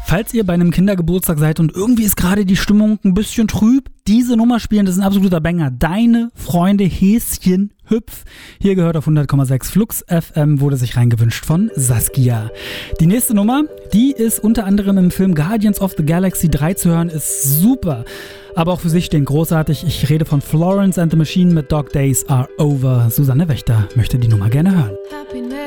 Falls ihr bei einem Kindergeburtstag seid und irgendwie ist gerade die Stimmung ein bisschen trüb, diese Nummer spielen, das ist ein absoluter Banger. Deine Freunde Häschen Hüpf. Hier gehört auf 100,6 Flux FM, wurde sich reingewünscht von Saskia. Die nächste Nummer, die ist unter anderem im Film Guardians of the Galaxy 3 zu hören, ist super. Aber auch für sich stehen großartig. Ich rede von Florence and the Machine mit Dog Days Are Over. Susanne Wächter möchte die Nummer gerne hören.